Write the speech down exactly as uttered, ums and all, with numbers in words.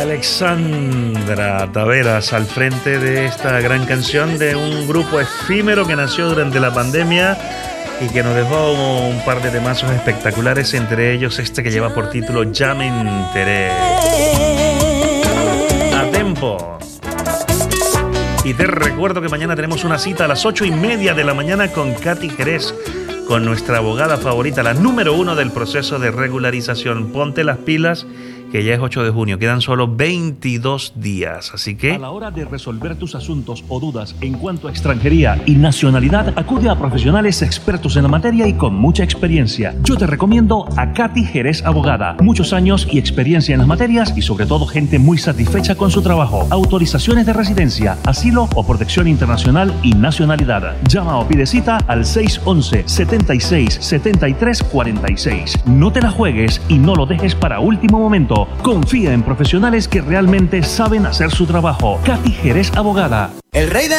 Alexandra Taveras al frente de esta gran canción de un grupo efímero que nació durante la pandemia y que nos dejó un par de temazos espectaculares, entre ellos este que lleva por título Ya me enteré. A tempo. Y te recuerdo que mañana tenemos una cita a las ocho y media de la mañana con Katy Jerez, con nuestra abogada favorita, la número uno del proceso de regularización. Ponte las pilas, que ya es ocho de junio, quedan solo veintidós días, así que... A la hora de resolver tus asuntos o dudas en cuanto a extranjería y nacionalidad, acude a profesionales expertos en la materia y con mucha experiencia. Yo te recomiendo a Katy Jerez Abogada. Muchos años y experiencia en las materias y sobre todo gente muy satisfecha con su trabajo. Autorizaciones de residencia, asilo o protección internacional y nacionalidad. Llama o pide cita al seis once, setenta y seis, setenta y tres cuarenta y seis. No te la juegues y no lo dejes para último momento. Confía en profesionales que realmente saben hacer su trabajo. Katy Jerez Abogada. El rey de